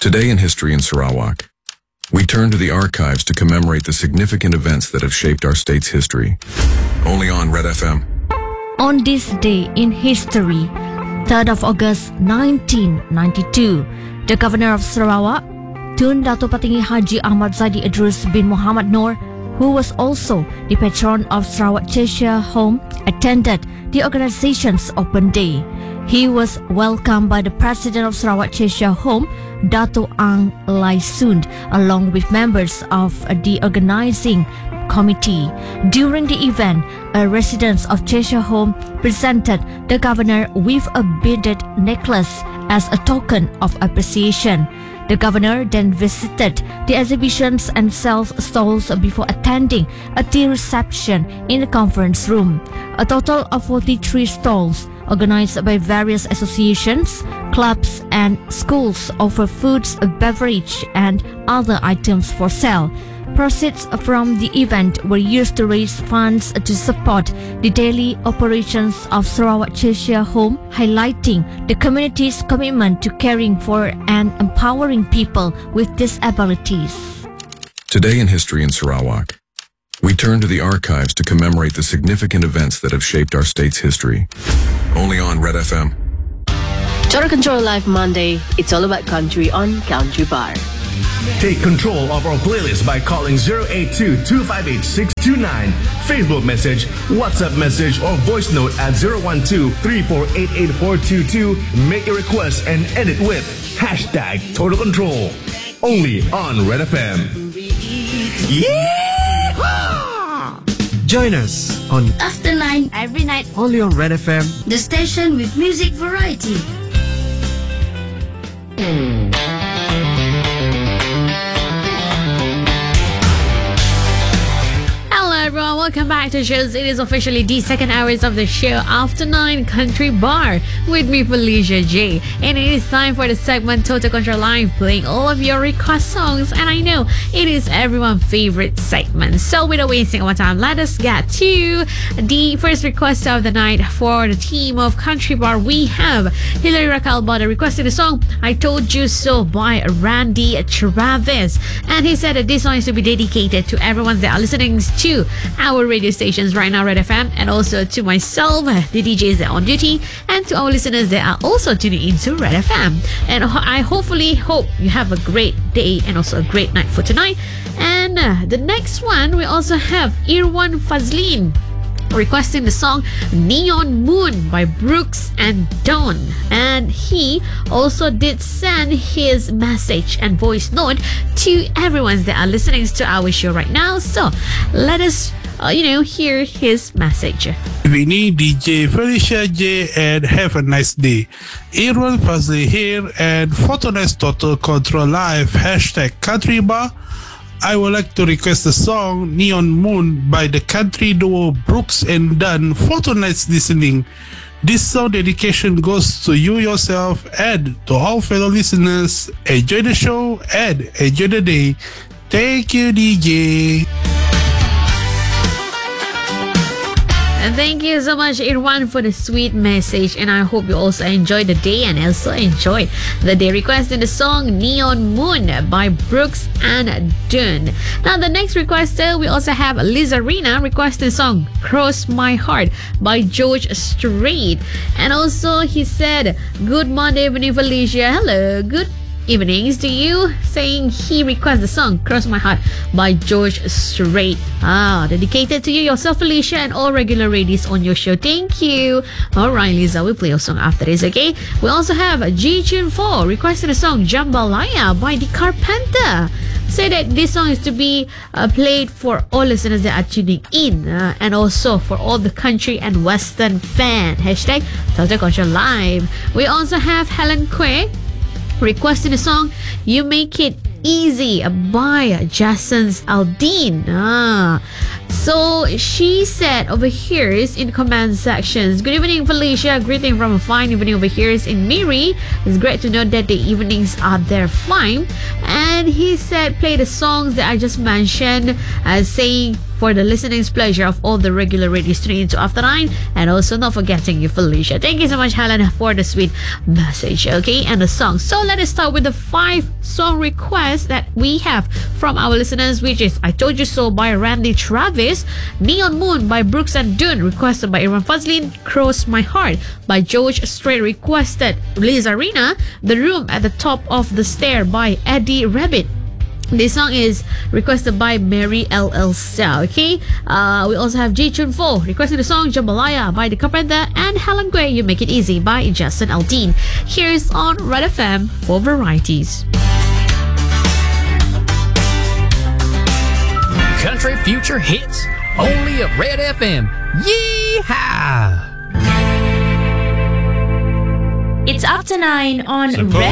Today in History in Sarawak, we turn to the archives to commemorate the significant events that have shaped our state's history. Only on Red FM. On this day in history, 3rd of August 1992, the Governor of Sarawak, Tun Dato' Patinggi Haji Ahmad Zaidi Idrus bin Muhammad Noor, who was also the patron of Sarawak Cheshire Home, attended the organization's open day. He was welcomed by the President of Sarawak Cheshire Home, Dato' Ang Lai Soon, along with members of the organizing committee. During the event, a resident of Cheshire Home presented the governor with a beaded necklace as a token of appreciation. The governor then visited the exhibitions and sales stalls before attending a tea reception in the conference room. A total of 43 stalls organized by various associations, clubs and schools offer foods, beverage and other items for sale. Proceeds from the event were used to raise funds to support the daily operations of Sarawak Cheshire Home, highlighting the community's commitment to caring for and empowering people with disabilities. Today in History in Sarawak, we turn to the archives to commemorate the significant events that have shaped our state's history. Only on Red FM. Total Control Live Monday. It's all about country on Country Bar. Take control of our playlist by calling 082-258-629. Facebook message, WhatsApp message, or voice note at 012-3488-422. Make your request and edit with hashtag Total Control. Only on Red FM. Join us on After 9 every night, only on Red FM. the station with music variety. Hello everyone, welcome back to the show. It is officially the second hours of the show, After 9 Country Bar, with me, Felicia J. And it is time for the segment Total Control Live, playing all of your request songs. And I know it is everyone's favorite segment. So without wasting our time, let us get to the first request of the night. For the team of Country Bar, we have Hilary Raquel Bada requesting the song I Told You So by Randy Travis. And he said that this song is to be dedicated to everyone that are listening to our radio stations right now, Red FM, and also to myself, the DJs that are on duty, and to our listeners that are also tuning into Red FM. And I hopefully hope you have a great day and also a great night for tonight. And the next one, we also have Irwan Fazlin requesting the song Neon Moon by Brooks and Dawn. And he also did send his message and voice note to everyone that are listening to our show right now. So let us hear his message. Vinny, DJ, Felicia J, and have a nice day. Irwan Fazli here, and for tonight's Total Control Live, hashtag Country Bar, I would like to request the song Neon Moon by the country duo Brooks and Dunn for tonight's listening. This song dedication goes to you yourself and to all fellow listeners. Enjoy the show and enjoy the day. Thank you, DJ. And thank you so much, Irwan, for the sweet message. And I hope you also enjoyed the day and also enjoyed the day requesting the song Neon Moon by Brooks and Dunn. Now, the next requester, we also have Lizarina requesting the song Cross My Heart by George Strait. And also, he said, good Monday evening, Felicia. Hello, good evenings to you, saying he requests the song Cross My Heart by George Strait. Dedicated to you yourself, Felicia, and all regular ladies on your show. Thank you. Alright, Lisa, we'll play your song after this, okay? We also have Ji Chun 4 requesting the song Jambalaya by The Carpenter. Say that this song is to be played for all listeners that are tuning in, and also for all the country and western fan. Hashtag Total Control Live. We also have Helen Quay requesting the song You Make It Easy by Jason's Aldine. So she said over here is in comment sections, good evening, Felicia, greeting from a fine evening over here is in Miri. It's great to know that the evenings are there fine. And he said play the songs that I just mentioned, saying for the listening's pleasure of all the regular radio tuning into After 9, and also not forgetting you, Felicia. Thank you so much, Helen, for the sweet message, okay, and the song. So let us start with the 5 song requests that we have from our listeners, which is I Told You So by Randy Travis, Neon Moon by Brooks and Dunn, requested by Irwan Fazlin, Cross My Heart by George Strait, requested Liz Arena, The Room at the Top of the Stair by Eddie Rabbit. This song is requested by Mary LL Sa, okay? We also have Ji Chun Fo requesting the song Jambalaya by The Carpenter, and Helen Gray, You Make It Easy by Justin Aldean. Here's on Red FM for Varieties. Country Future Hits, only at Red FM. Yeehaw! It's After 9 on Red